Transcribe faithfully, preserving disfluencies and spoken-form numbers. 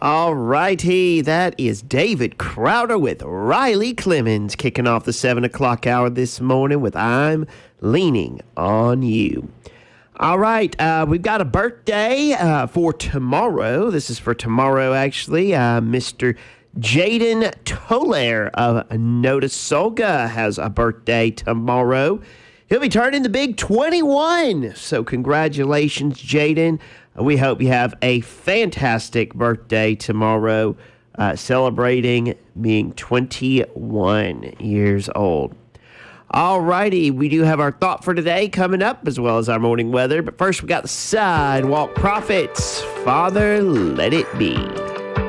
All righty, that is David Crowder with Riley Clemmons kicking off the seven o'clock hour this morning with I'm Leaning on You. All right, uh, we've got a birthday uh, for tomorrow. This is for tomorrow, actually. Uh, Mister Jaden Toller of Notasulga has a birthday tomorrow. He'll be turning the big twenty-one. So congratulations, Jaden. We hope you have a fantastic birthday tomorrow, uh, celebrating being twenty-one years old. All righty, we do have our thought for today coming up, as well as our morning weather. But first, we got the Sidewalk Prophets. Father, let it be.